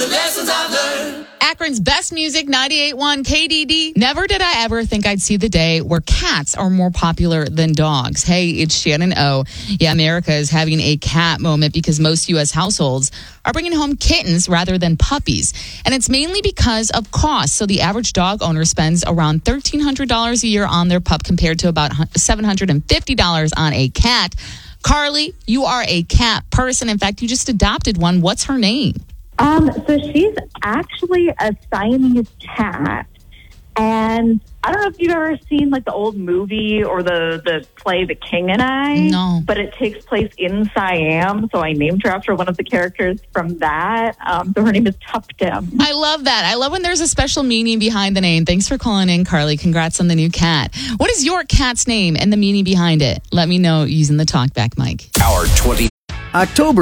the lessons I've learned. Akron's best music, 98.1 KDD. Never did I ever think I'd see the day where cats are more popular than dogs. Hey, it's Shannon O. Yeah, America is having a cat moment because most U.S. households are bringing home kittens rather than puppies. And it's mainly because of cost. So the average dog owner spends around $1,300 a year on their pup compared to about $750 on a cat. Carly, you are a cat person. In fact, you just adopted one. What's her name? So she's actually a Siamese cat. And I don't know if you've ever seen like the old movie or the play The King and I. No. But it takes place in Siam. So I named her after one of the characters from that. So her name is Tuptim. I love that. I love when there's a special meaning behind the name. Thanks for calling in, Carly. Congrats on the new cat. What is your cat's name and the meaning behind it? Let me know using the talkback mic. October